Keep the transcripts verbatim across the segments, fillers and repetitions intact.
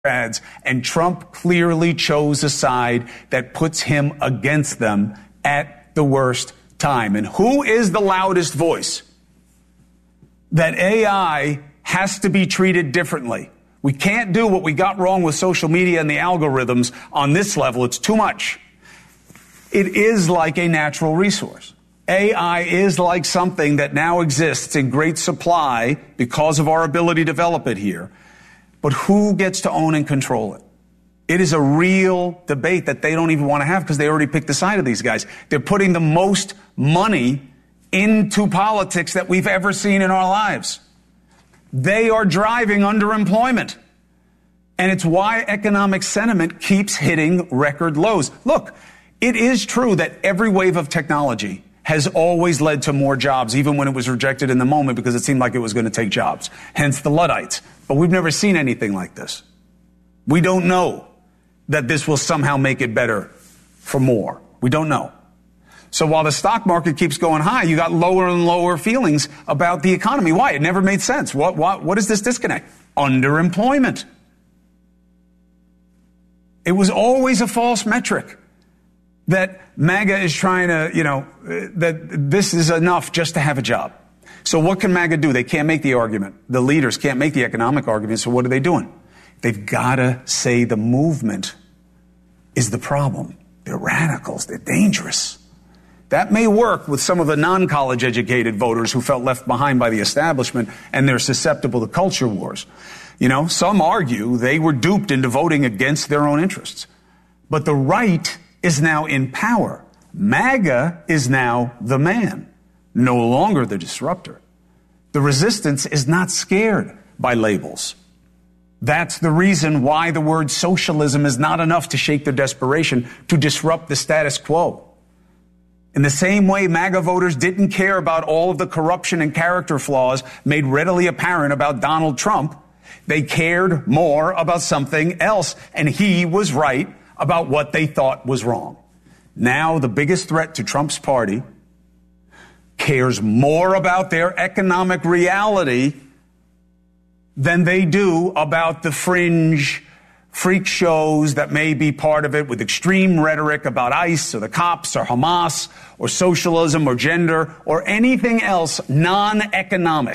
ads, and Trump clearly chose a side that puts him against them at the worst time. And who is the loudest voice? That A I has to be treated differently. We can't do what we got wrong with social media and the algorithms on this level. It's too much. It is like a natural resource. A I is like something that now exists in great supply because of our ability to develop it here. But who gets to own and control it? It is a real debate that they don't even want to have because they already picked the side of these guys. They're putting the most money into politics that we've ever seen in our lives. They are driving underemployment. And it's why economic sentiment keeps hitting record lows. Look, it is true that every wave of technology has always led to more jobs, even when it was rejected in the moment because it seemed like it was going to take jobs. Hence the Luddites. But we've never seen anything like this. We don't know that this will somehow make it better for more. We don't know. So while the stock market keeps going high, you got lower and lower feelings about the economy. Why? It never made sense. What, what, what is this disconnect? Underemployment. It was always a false metric that MAGA is trying to, you know, that this is enough just to have a job. So what can MAGA do? They can't make the argument. The leaders can't make the economic argument. So what are they doing? They've got to say the movement is the problem. They're radicals. They're dangerous. That may work with some of the non-college educated voters who felt left behind by the establishment and they're susceptible to culture wars. You know, some argue they were duped into voting against their own interests. But the right is now in power. MAGA is now the man. No longer the disruptor. The resistance is not scared by labels. That's the reason why the word socialism is not enough to shake their desperation to disrupt the status quo. In the same way MAGA voters didn't care about all of the corruption and character flaws made readily apparent about Donald Trump, they cared more about something else, and he was right about what they thought was wrong. Now the biggest threat to Trump's party cares more about their economic reality than they do about the fringe freak shows that may be part of it with extreme rhetoric about ICE or the cops or Hamas or socialism or gender or anything else non-economic.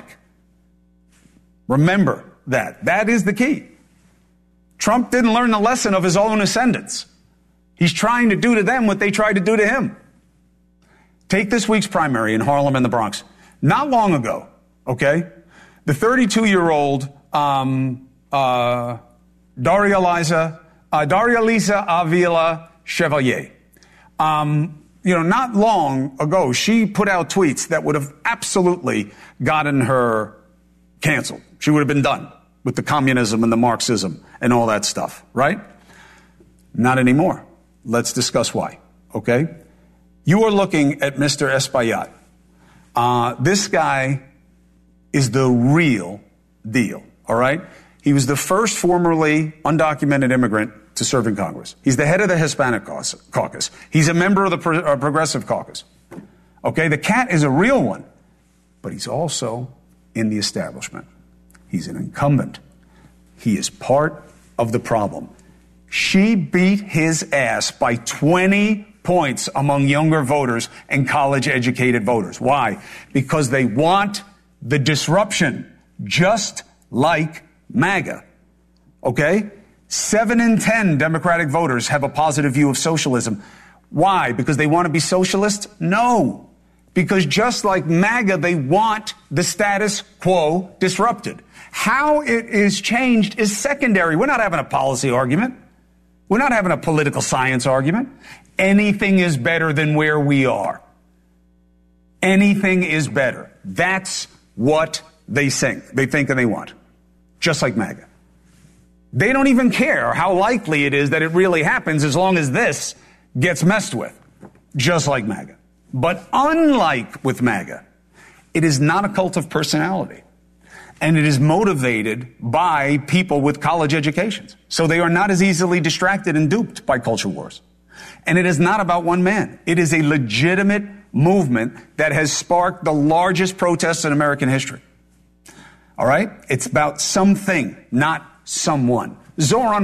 Remember that. That is the key. Trump didn't learn the lesson of his own ascendants. He's trying to do to them what they tried to do to him. Take this week's primary in Harlem and the Bronx. Not long ago, okay, the thirty-two-year-old um, uh, Daria Liza, uh, Daria Lisa Avila Chevalier, um, you know, not long ago, she put out tweets that would have absolutely gotten her canceled. She would have been done with the communism and the Marxism and all that stuff, right? Not anymore. Let's discuss why, okay? You are looking at Mister Espaillat. Uh, this guy is the real deal, all right? He was the first formerly undocumented immigrant to serve in Congress. He's the head of the Hispanic Caucus. He's a member of the Pro- uh, Progressive Caucus. Okay, the cat is a real one, but he's also in the establishment. He's an incumbent. He is part of the problem. She beat his ass by twenty points among younger voters and college-educated voters. Why? Because they want the disruption, just like MAGA. Okay? Seven in ten Democratic voters have a positive view of socialism. Why? Because they want to be socialist? No. Because just like MAGA, they want the status quo disrupted. How it is changed is secondary. We're not having a policy argument. We're not having a political science argument. Anything is better than where we are. Anything is better. That's what they think. They think and they want. Just like MAGA. They don't even care how likely it is that it really happens as long as this gets messed with. Just like MAGA. But unlike with MAGA, it is not a cult of personality. And it is motivated by people with college educations. So they are not as easily distracted and duped by culture wars. And it is not about one man. It is a legitimate movement that has sparked the largest protests in American history. All right? It's about something, not someone. Zoran